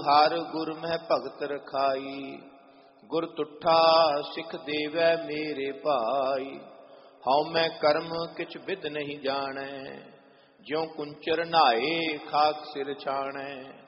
हर गुर मह भगत रखाई। गुर तुठा सिख देवै मेरे भाई। हौ मैं कर्म किछ विद नहीं जानै। ज्यों कुंचर नहाए खाक सिर छाणै।